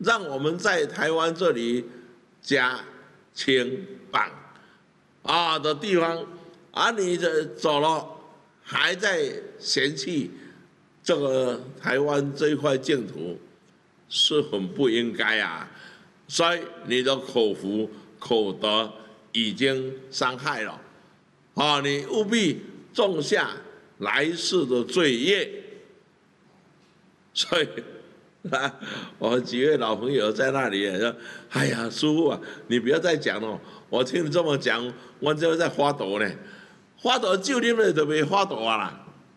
让我们在台湾这里加轻绑的地方，你走了还在嫌弃这个台湾这一块净土，是很不应该啊！所以你的口福口德已经伤害了，你务必种下来世的罪业。所以，我几位老朋友在那里也说：“哎呀，师父啊，你不要再讲了，我听你这么讲，我就在发抖呢。发抖就你们都没发抖啊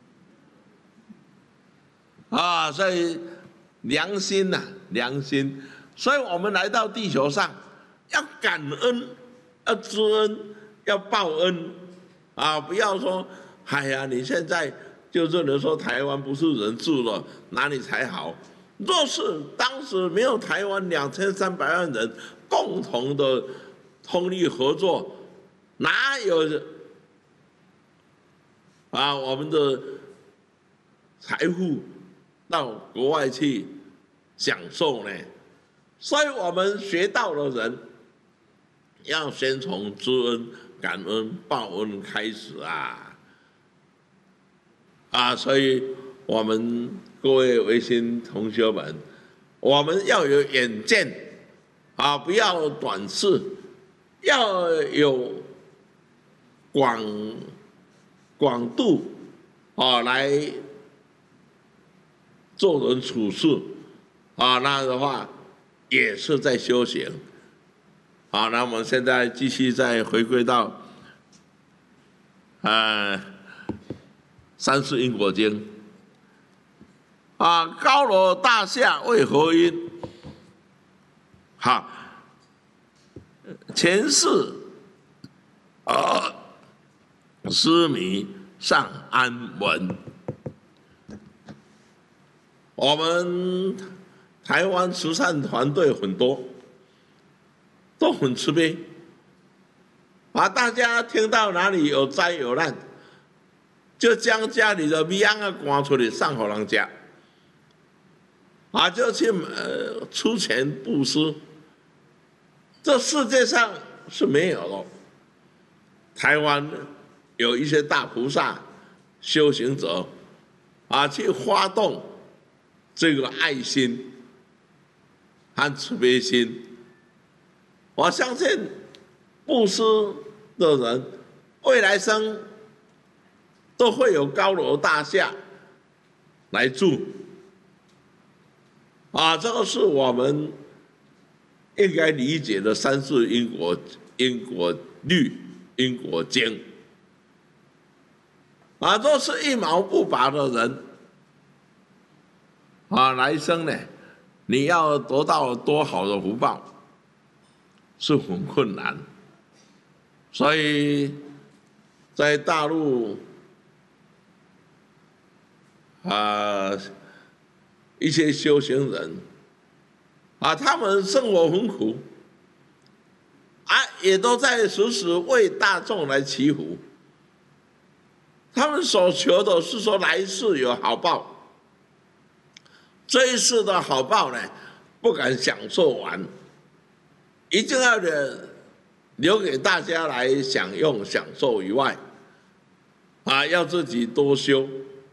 啦！所以良心呐、良心。所以我们来到地球上，要感恩，要知恩，要报恩，不要说，哎呀，你现在就是人说台湾不是人住了，哪里才好？若是当时没有台湾2300万人共同的通力合作，哪有我们的财富到国外去享受呢？所以我们学道的人要先从知恩、感恩、报恩开始所以我们各位维新同学们，我们要有远见不要短视，要有广度来做人处事那的话也是在修行。好，那我们现在继续再回归到三世因果经高楼大厦为何因？好，前世失迷上安稳。我们台湾慈善团队很多，都很慈悲大家听到哪里有灾有难，就将家里的米安赶出来送给人家就去出钱布施。这世界上是没有的。台湾有一些大菩萨修行者去发动这个爱心和慈悲心。我相信布施的人未来生都会有高楼大厦来住这个是我们应该理解的三世因果律、因果经若是一毛不拔的人来生呢，你要得到多好的福报是很困难。所以在大陆一些修行人他们生活很苦也都在时时为大众来祈福。他们所求的是说来世有好报，这一世的好报呢不敢享受完，一定要留给大家来享用享受以外要自己多修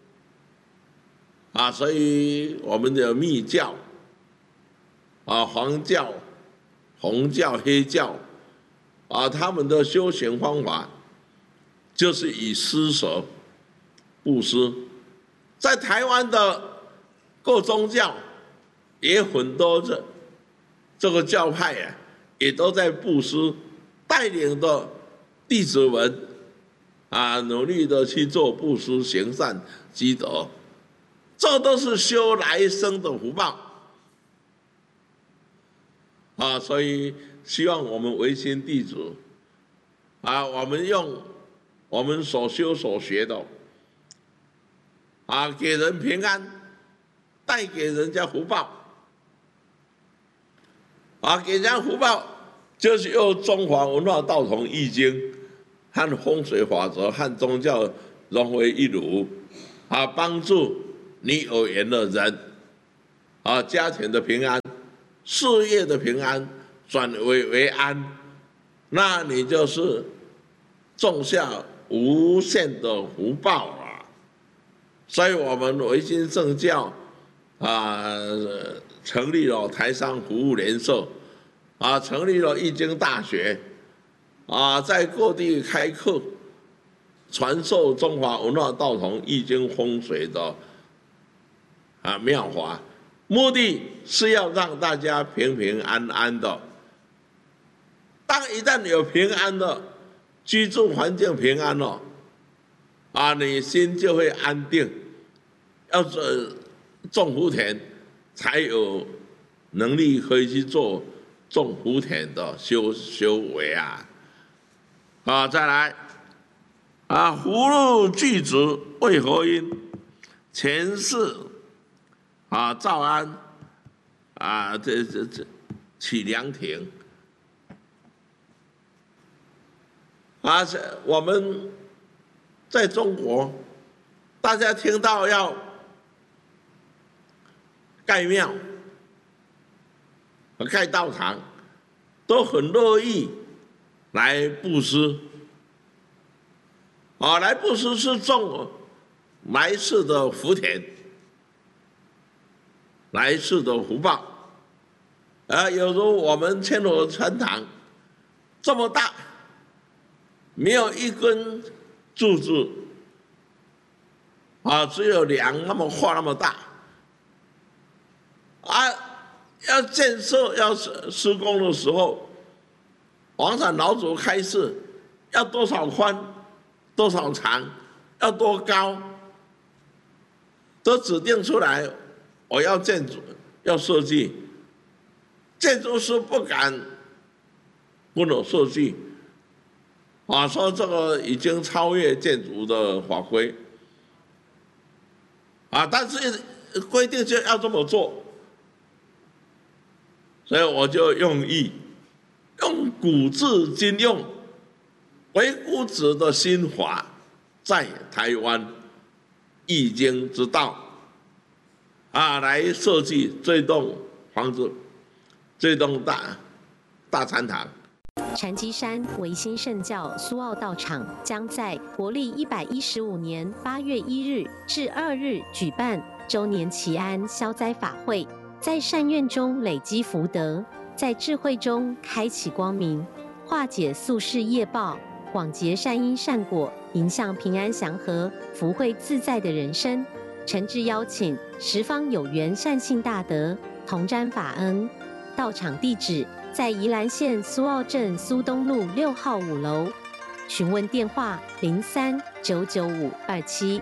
所以我们的密教黄教、红教、黑教他们的修行方法就是以施舍布施。在台湾的各宗教也很多这个教派也都在布施，带领的弟子们努力的去做布施行善积德，这都是修来生的福报所以希望我们维新弟子我们用我们所修所学的给人平安，带给人家福报给人家福报就是用中华文化道统易经和风水法则和宗教融为一炉帮助你有缘的人家庭的平安事业的平安转为安，那你就是种下无限的福报啊！所以我们维新圣教成立了台商服务联社，成立了易经大学，在各地开课，传授中华文化道统易经风水的妙法，目的是要让大家平平安安的。当一旦有平安了，居住环境平安了，你心就会安定。要种福田，才有能力可以去做种福田的修为啊！再来福禄具足为何因？前世赵安这起凉亭我们在中国，大家听到要盖庙、盖道场，都很乐意来布施。来布施是种来世的福田，来世的福报。有如我们千佛禅堂这么大，没有一根柱子，只有梁那么画那么大。要建设要施工的时候，王禅老祖开示要多少宽、多少长、要多高，都指定出来。我要建筑要设计，建筑师不敢不能设计，说这个已经超越建筑的法规，但是规定就要这么做。所以我就用古字今用唯孤子的心法，在台湾易经之道来设计这栋房子，这栋大禅堂。 禅机山维新圣教苏澳道场将在国历115年8月1日至2日举办周年祈安消灾法会。在善愿中累积福德，在智慧中开启光明，化解宿世业报，广结善因善果，迎向平安祥和、福慧自在的人生。诚挚邀请十方有缘善信大德同沾法恩。到场地址在宜兰县苏澳镇苏东路6号5楼，询问电话03-99527。